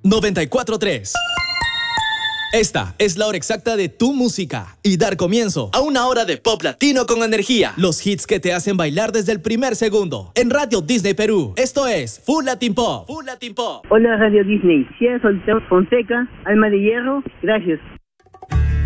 94.3. Esta es la hora exacta de tu música y dar comienzo a una hora de pop latino con energía. Los hits que te hacen bailar desde el primer segundo. En Radio Disney Perú, esto es Full Latin Pop. Full Latin Pop. Hola Radio Disney, Ciudad Soltero Fonseca, Alma de Hierro, gracias.